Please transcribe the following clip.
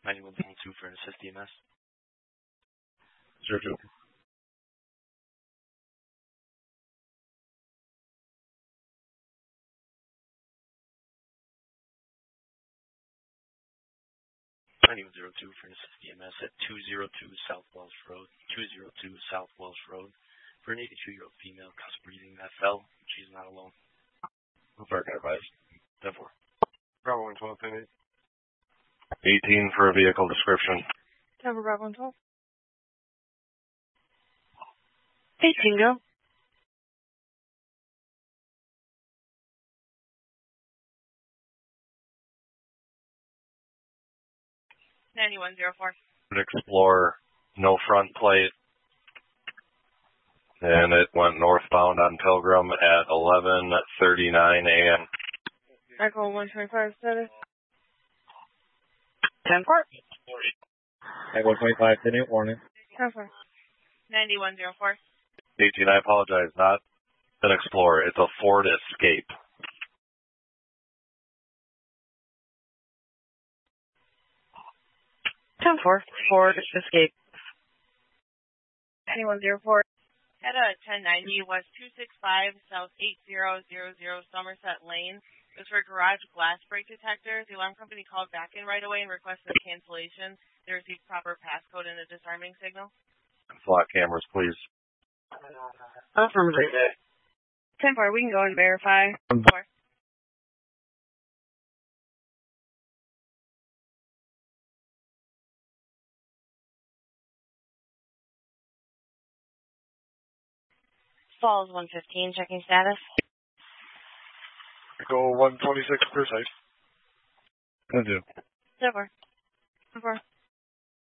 9102 for an assist EMS. 02. 9102 for an assist EMS at 202 South Wells Road. 202 South Wells Road for an 82-year-old female, cause breathing that fell. She's not alone. Park advised. 10-4. Bravo 112, 18 for a vehicle description. 10 for Bravo 112. 18 go. Explorer, no front plate. And it went northbound on Pilgrim at 11:39 a.m. Echo 125 status. 10-4. Echo 125, 10-8 warning. 10-4. 9104. 18, I apologize, not an Explorer. It's a Ford Escape. Ford Escape. 9104. At a 1090 West 265 South 8000 Somerset Lane. It was for garage glass break detector. The alarm company called back in right away and requested cancellation. They received proper passcode and a disarming signal. Slot cameras, please. Affirmative. 10-4, we can go and verify. 4. Falls 115, checking status. Echo 126 precise. 10-2. 10-4. 10-4.